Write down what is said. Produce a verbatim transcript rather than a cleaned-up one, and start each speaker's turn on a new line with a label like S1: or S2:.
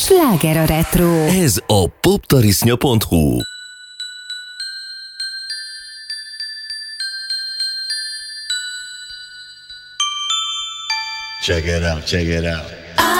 S1: Sláger a retro.
S2: Ez a poptarisznya pont hu.
S3: Check it out, check it out.